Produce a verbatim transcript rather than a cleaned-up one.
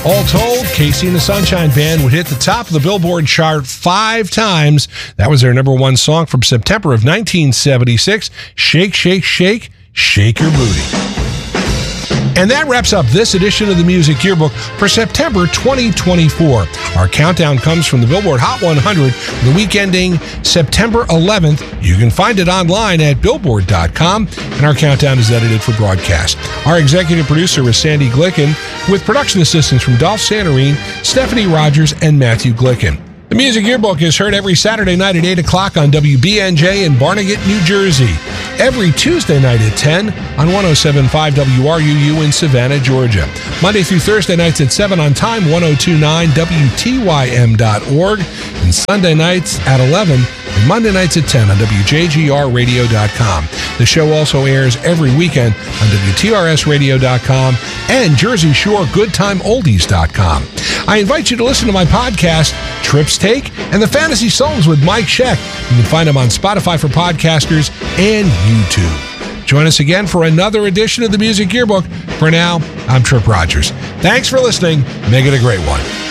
All told, Casey and the Sunshine Band would hit the top of the Billboard chart five times. That was their number one song from September of nineteen seventy-six, Shake, Shake, Shake, Shake Your Booty. And that wraps up this edition of the Music Yearbook for September twenty twenty-four. Our countdown comes from the Billboard Hot one hundred, the week ending September eleventh. You can find it online at billboard dot com, and our countdown is edited for broadcast. Our executive producer is Sandy Glicken, with production assistance from Dolph Santarine, Stephanie Rogers, and Matthew Glicken. The Music Yearbook is heard every Saturday night at eight o'clock on W B N J in Barnegat, New Jersey. Every Tuesday night at ten on one oh seven point five W R U U in Savannah, Georgia. Monday through Thursday nights at seven on Time, ten twenty-nine W T Y M dot org. And Sunday nights at eleven and Monday nights at ten on W J G R radio dot com. The show also airs every weekend on W T R S radio dot com and Jersey Shore Good Time Oldies dot com. I invite you to listen to my podcast, Trips Take, and the Fantasy Songs with Mike Scheck. You can find them on Spotify for podcasters and YouTube. Join us again for another edition of the Music Yearbook. For now, I'm Trip Rogers. Thanks for listening. Make it a great one.